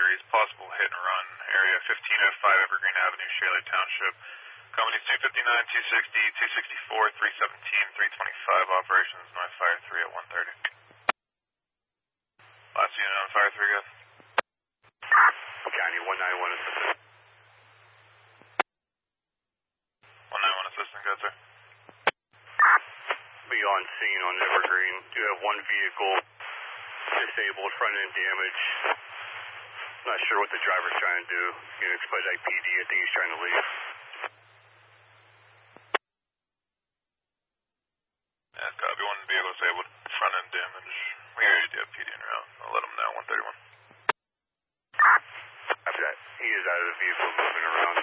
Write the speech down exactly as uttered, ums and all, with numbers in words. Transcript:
injuries, possible hit and run, area fifteen oh five Evergreen Avenue, Shaler Township. Companies two fifty-nine, two sixty, two sixty-four, three seventeen, three twenty-five, operations North Fire three at one thirty. Last unit on Fire three, guys. County one nine one assistant. one nine one assistant, good, sir. Be on scene on Evergreen. Do have one vehicle disabled, front end damage. Not sure what the driver's trying to do. You know, expedite P D. I think he's trying to leave.